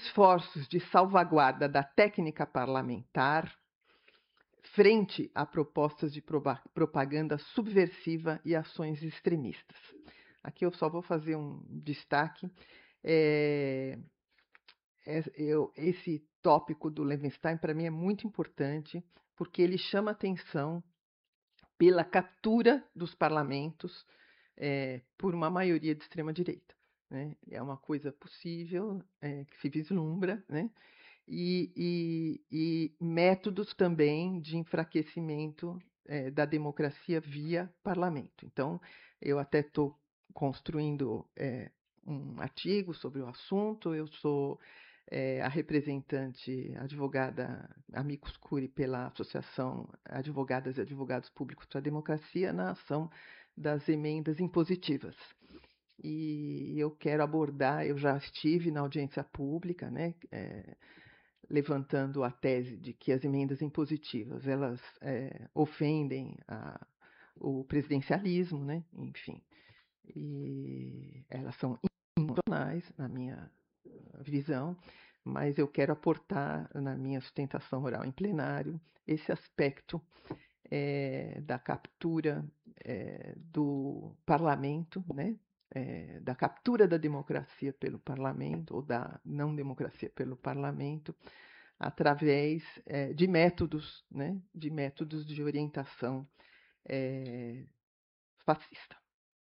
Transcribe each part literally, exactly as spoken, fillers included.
esforços de salvaguarda da técnica parlamentar frente a propostas de propaganda subversiva e ações extremistas. Aqui eu só vou fazer um destaque. É, é, eu, esse tópico do Levenstein, para mim, é muito importante, porque ele chama atenção pela captura dos parlamentos é, por uma maioria de extrema-direita. Né? É uma coisa possível, é, que se vislumbra, né? E, e, e métodos também de enfraquecimento é, da democracia via parlamento. Então, eu até estou construindo é, um artigo sobre o assunto, eu sou é, a representante advogada amicus curiae pela Associação Advogadas e Advogados Públicos para a Democracia na ação das emendas impositivas. E eu quero abordar, eu já estive na audiência pública, né, é, levantando a tese de que as emendas impositivas elas é, ofendem a, o presidencialismo, né? Enfim, e elas são inconstitucionais na minha visão, mas eu quero aportar na minha sustentação oral em plenário esse aspecto é, da captura é, do parlamento, né? É, da captura da democracia pelo parlamento, ou da não democracia pelo parlamento, através é, de métodos, né, de métodos de orientação é, fascista.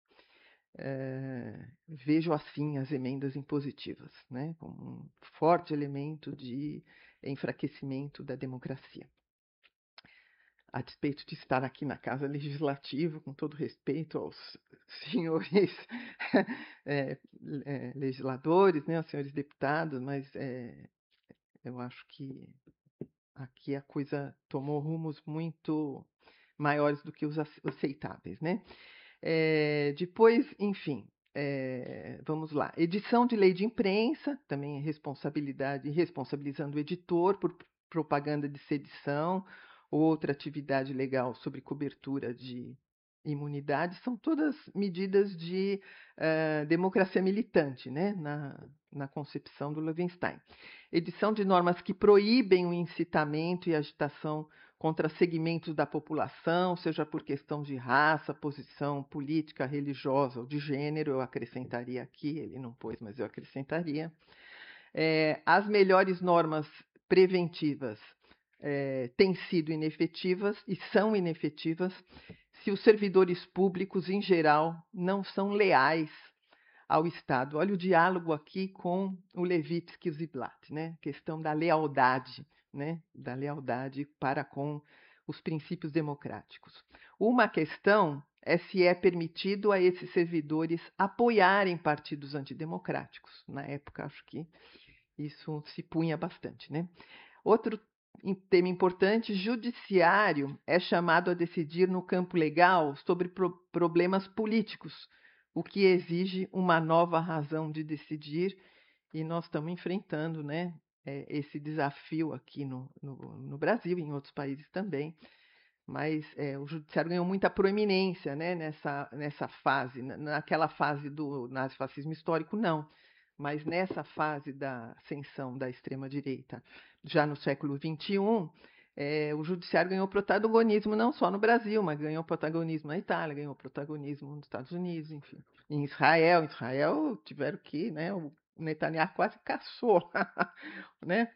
É, vejo assim as emendas impositivas, né, como um forte elemento de enfraquecimento da democracia. A despeito de estar aqui na Casa Legislativa, com todo respeito aos senhores é, é, legisladores, né, aos senhores deputados, mas é, eu acho que aqui a coisa tomou rumos muito maiores do que os aceitáveis, né? É, depois, enfim, é, vamos lá. Edição de lei de imprensa, também é responsabilidade, responsabilizando o editor por propaganda de sedição ou outra atividade legal sobre cobertura de imunidade, são todas medidas de uh, democracia militante, né, na, na concepção do Levenstein. Edição de normas que proíbem o incitamento e agitação contra segmentos da população, seja por questão de raça, posição política, religiosa ou de gênero, eu acrescentaria aqui, ele não pôs, mas eu acrescentaria. É, as melhores normas preventivas é, têm sido inefetivas e são inefetivas se os servidores públicos, em geral, não são leais ao Estado. Olha o diálogo aqui com o Levitsky e o Ziblatt, né? Questão da lealdade, né? Da lealdade para com os princípios democráticos. Uma questão é se é permitido a esses servidores apoiarem partidos antidemocráticos. Na época, acho que isso se punha bastante, né? Outro tema importante, judiciário é chamado a decidir no campo legal sobre pro problemas políticos, o que exige uma nova razão de decidir, e nós estamos enfrentando, né, esse desafio aqui no, no, no Brasil e em outros países também, mas é, o judiciário ganhou muita proeminência, né, nessa, nessa fase, naquela fase do nazifascismo histórico, não, mas nessa fase da ascensão da extrema-direita, já no século vinte e um, é, o judiciário ganhou protagonismo não só no Brasil, mas ganhou protagonismo na Itália, ganhou protagonismo nos Estados Unidos, enfim. Em Israel, em Israel tiveram que, né, o Netanyahu quase caçou, né?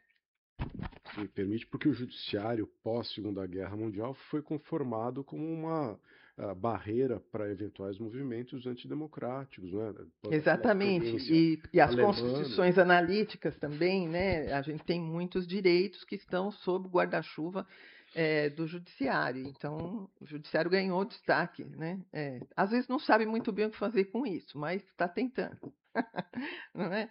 Me permite, porque o judiciário pós-Segunda Guerra Mundial foi conformado como uma uh, barreira para eventuais movimentos antidemocráticos, né? Exatamente, e, e as constituições analíticas também, né? A gente tem muitos direitos que estão sob o guarda-chuva é, do judiciário, então o judiciário ganhou destaque, né? É, às vezes não sabe muito bem o que fazer com isso, mas está tentando, não é?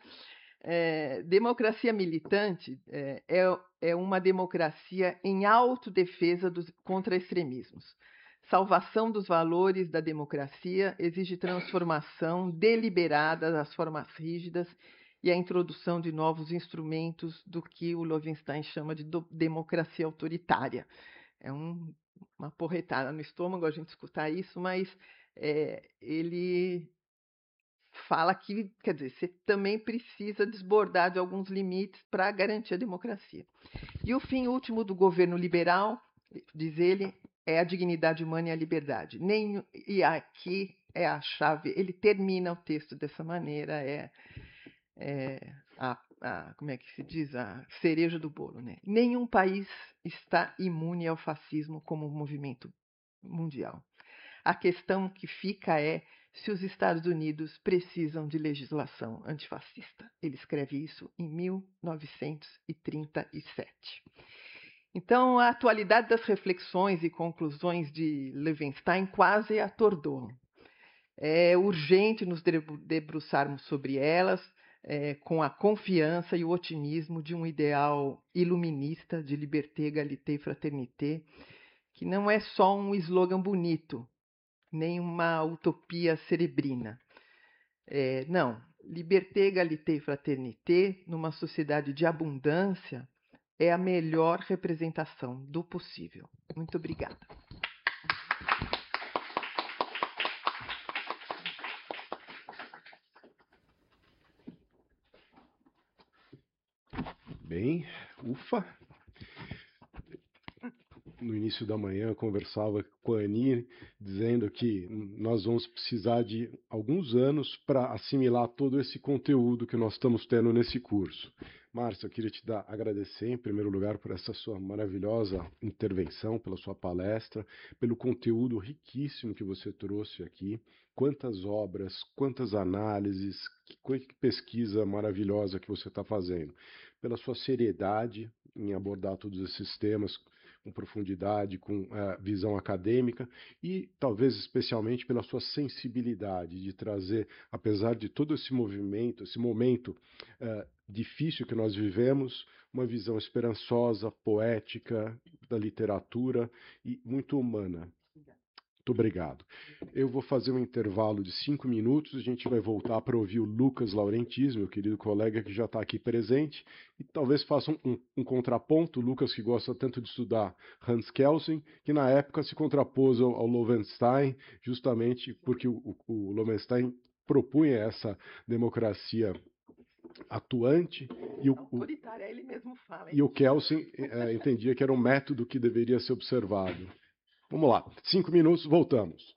É, democracia militante é, é, é uma democracia em autodefesa dos, contra extremismos. Salvação dos valores da democracia exige transformação deliberada das formas rígidas e a introdução de novos instrumentos do que o Loewenstein chama de do, democracia autoritária. É um, uma porretada no estômago a gente escutar isso, mas é, ele fala que, quer dizer, você também precisa desbordar de alguns limites para garantir a democracia. E o fim último do governo liberal, diz ele, é a dignidade humana e a liberdade. Nem, e aqui é a chave, ele termina o texto dessa maneira, é, é a, a, como é que se diz? A cereja do bolo, né? Nenhum país está imune ao fascismo como movimento mundial. A questão que fica é se os Estados Unidos precisam de legislação antifascista. Ele escreve isso em mil novecentos e trinta e sete. Então, a atualidade das reflexões e conclusões de Levenstein quase atordoam. É urgente nos debruçarmos sobre elas, é, com a confiança e o otimismo de um ideal iluminista de liberté, égalité e fraternité, que não é só um slogan bonito, nem uma utopia cerebrina. É, não, liberté, égalité e fraternité, numa sociedade de abundância, é a melhor representação do possível. Muito obrigada. Bem, ufa. No início da manhã eu conversava com a Ani, dizendo que nós vamos precisar de alguns anos para assimilar todo esse conteúdo que nós estamos tendo nesse curso. Márcia, eu queria te dar, agradecer, em primeiro lugar, por essa sua maravilhosa intervenção, pela sua palestra, pelo conteúdo riquíssimo que você trouxe aqui. Quantas obras, quantas análises, que, que pesquisa maravilhosa que você está fazendo. Pela sua seriedade em abordar todos esses temas com profundidade, com uh, visão acadêmica e talvez especialmente pela sua sensibilidade de trazer, apesar de todo esse movimento, esse momento uh, difícil que nós vivemos, uma visão esperançosa, poética da literatura e muito humana. Muito obrigado. Eu vou fazer um intervalo de cinco minutos, a gente vai voltar para ouvir o Lucas Laurentis, meu querido colega que já está aqui presente, e talvez faça um, um, um contraponto, o Lucas que gosta tanto de estudar Hans Kelsen, que na época se contrapôs ao, ao Lowenstein, justamente porque o, o, o Lowenstein propunha essa democracia atuante e o, autoritária, ele mesmo fala, e o Kelsen é, entendia que era um método que deveria ser observado. Vamos lá, cinco minutos, voltamos.